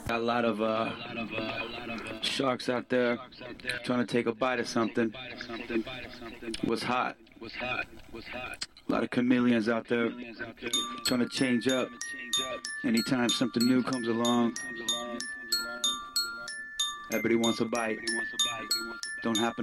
Got a lot of sharks out there trying to take a bite of something. What's hot? A lot of chameleons out there trying to change up. Anytime something new comes along, everybody wants a bite. Don't happen